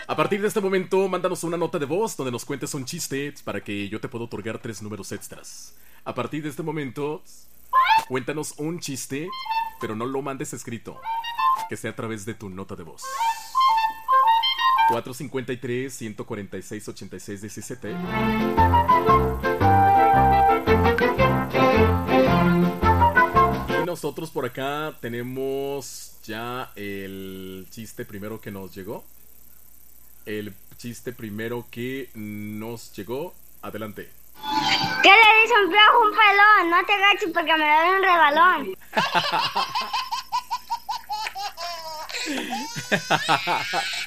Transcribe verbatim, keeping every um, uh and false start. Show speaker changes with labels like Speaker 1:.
Speaker 1: A partir de este momento, mándanos una nota de voz donde nos cuentes un chiste para que yo te pueda otorgar tres números extras. A partir de este momento, cuéntanos un chiste, pero no lo mandes escrito, que sea a través de tu nota de voz. cuatro cinco tres, uno cuatro seis, ocho seis uno siete. Y nosotros por acá tenemos ya el chiste primero que nos llegó. El chiste primero que nos llegó. Adelante.
Speaker 2: ¿Qué le dice un piojo a un pelón? No te agaches porque me doy un rebalón.